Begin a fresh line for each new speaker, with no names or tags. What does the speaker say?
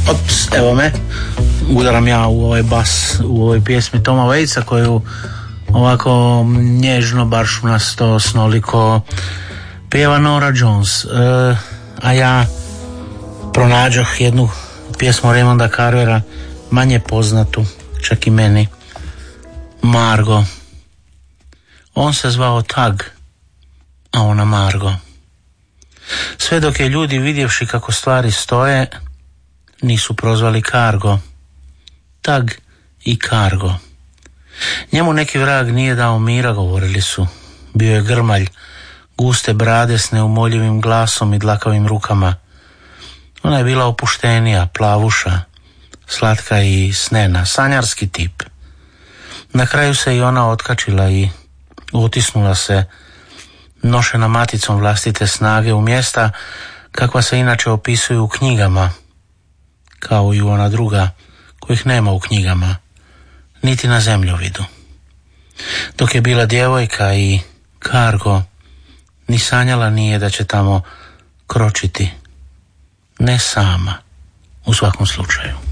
Ops, evo me. Udaram ja u ovaj bas u ovoj pjesmi Toma Waitsa koju ovako nježno, baršunasto, snoliko pjeva Norah Jones. A ja pronađoh jednu pjesmu Raymonda Carvera, manje poznatu, čak i meni, Margo. On se zvao Tag, a ona Margo. Sve dok je ljudi, vidjevši kako stvari stoje, nisu prozvali Cargo. Tag i Cargo. Njemu neki vrag nije dao mira, govorili su. Bio je grmalj, guste brade s neumoljivim glasom i dlakavim rukama. Ona je bila opuštenija, plavuša, slatka i snena, sanjarski tip. Na kraju se i ona otkačila i utisnula se, nošena maticom vlastite snage, u mjesta kakva se inače opisuju u knjigama, kao i ona druga kojih nema u knjigama, niti na zemljovidu. Dok je bila djevojka i Cargo, ni sanjala nije da će tamo kročiti, ne sama, u svakom slučaju.